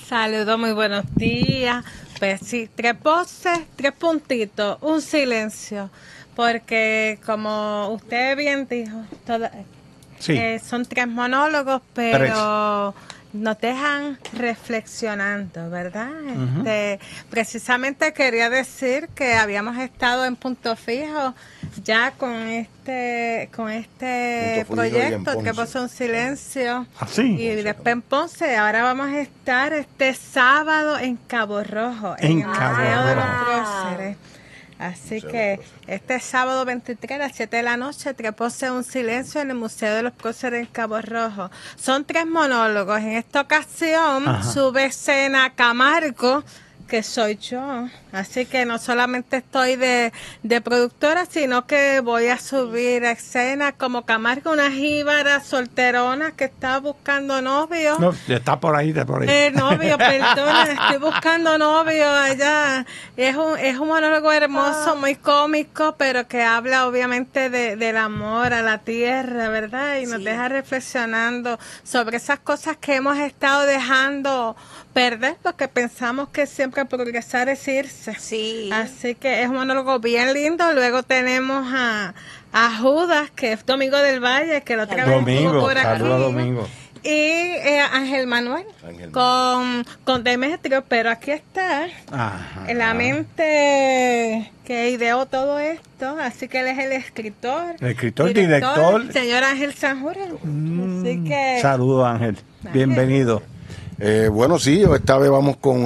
Saludos, muy buenos días. Pues sí, 3 voces, 3 puntitos, un silencio. Porque como usted bien dijo, son 3 monólogos, pero nos dejan reflexionando, ¿verdad? Precisamente quería decir que habíamos estado en Punto Fijo ya con este proyecto, que puso un silencio. Y después en Ponce, ahora vamos a estar este sábado en Cabo Rojo, en el Museo de los Próceres. Así que este sábado 23 a las 7 de la noche, Trepose un silencio en el Museo de los Próceres en Cabo Rojo. Son 3 monólogos. En esta ocasión sube escena Camargo, que soy yo. Así que no solamente estoy de productora, sino que voy a subir a escena como Camargo, una jíbara solterona que está buscando novio. No, está por ahí, Novio, perdona, estoy buscando novio allá. Es un monólogo hermoso, muy cómico, pero que habla obviamente del amor a la tierra, ¿verdad? Y nos deja reflexionando sobre esas cosas que hemos estado dejando perder, porque pensamos que siempre progresar es irse. Sí. Así que es un monólogo bien lindo. Luego tenemos a Judas, que es Domingo del Valle, que lo otra vez estuvo por aquí. Domingo. Y Ángel Manuel con Demetrio, pero aquí está la mente que ideó todo esto, así que él es el escritor. El escritor, director. Señor Ángel Sanjurel. Así que saludos, Ángel. Bienvenido. Bueno, sí, esta vez vamos con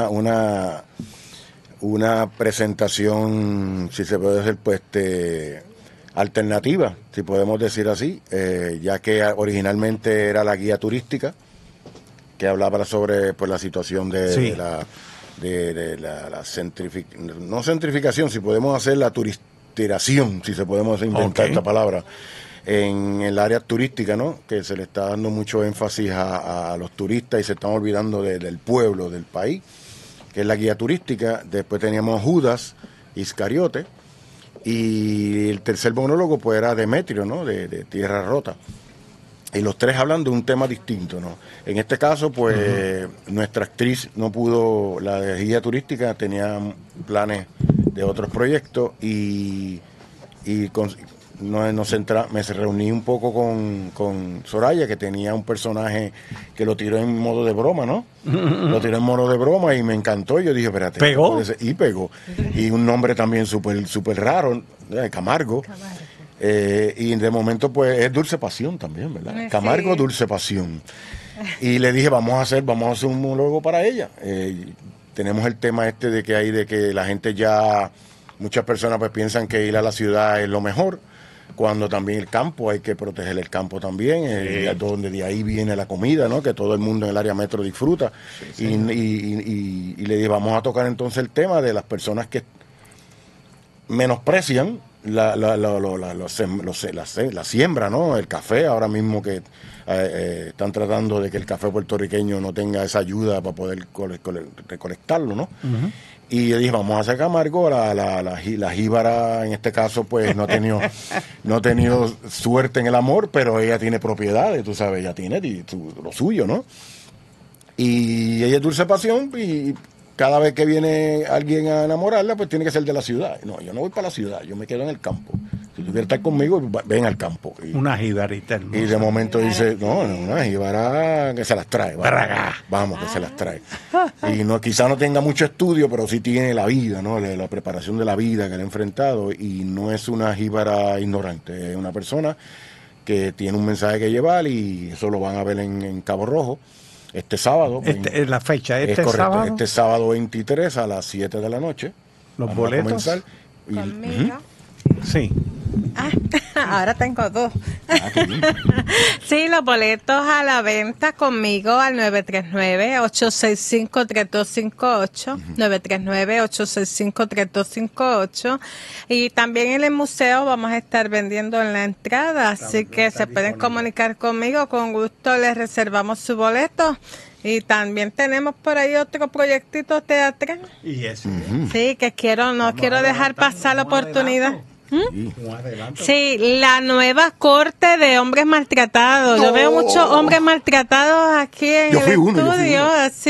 una presentación, si se puede decir, pues, alternativa, si podemos decir así, ya que originalmente era la guía turística, que hablaba sobre pues la situación de la no centrificación, si podemos hacer la turistización, si se podemos inventar esta palabra, en el área turística, ¿no? Que se le está dando mucho énfasis a los turistas y se están olvidando del pueblo, del país, que es la guía turística. Después teníamos Judas Iscariote, y el tercer monólogo pues era Demetrio, ¿no? De Tierra Rota. Y los 3 hablan de un tema distinto, ¿no? En este caso, pues, nuestra actriz no pudo, la de guía turística tenía planes de otros proyectos y me reuní un poco con Soraya, que tenía un personaje que lo tiró en modo de broma, ¿no? Lo tiró en modo de broma y me encantó. Y yo dije, espérate. ¿Pegó? Y pegó. Y un nombre también súper raro, Camargo. Y de momento, pues, es Dulce Pasión también, ¿verdad? Sí. Camargo, Dulce Pasión. Y le dije, vamos a hacer un monólogo para ella. Tenemos el tema de que la gente ya, muchas personas pues piensan que ir a la ciudad es lo mejor, cuando también el campo, hay que proteger el campo también, donde de ahí viene la comida, ¿no? Que todo el mundo en el área metro disfruta. Y le dije, vamos a tocar entonces el tema de las personas que menosprecian la siembra, ¿no? El café, ahora mismo que están tratando de que el café puertorriqueño no tenga esa ayuda para poder recolectarlo, ¿no? Y yo dije, vamos a hacer Camargo, la jíbara en este caso pues no ha tenido suerte en el amor, pero ella tiene propiedades, tú sabes, ella tiene lo suyo, ¿no? Y ella es Dulce Pasión, y cada vez que viene alguien a enamorarla, pues tiene que ser de la ciudad. No, yo no voy para la ciudad, yo me quedo en el campo. Si tú quieres estar conmigo, ven al campo. Una jibarita hermosa. Y de momento dice, no, una jíbara que se las trae. Vamos, que se las trae. Y quizá no tenga mucho estudio, pero sí tiene la vida, ¿no? La preparación de la vida que le ha enfrentado. Y no es una jíbara ignorante, es una persona que tiene un mensaje que llevar, y eso lo van a ver en Cabo Rojo. Este sábado. Es la fecha, es correcto, sábado. Este sábado 23 a las 7 de la noche. Los boletos. Conmigo. Sí. Ahora tengo 2. Sí, los boletos a la venta conmigo al 939-865-3258, 939-865-3258, y también en el museo vamos a estar vendiendo en la entrada, así que se pueden comunicar conmigo, con gusto les reservamos su boleto. Y también tenemos por ahí otro proyectito teatral. ¿Y ese? Sí, que no quiero dejar pasar la oportunidad. Sí, la nueva corte de hombres maltratados. Yo veo muchos hombres maltratados aquí en el estudio.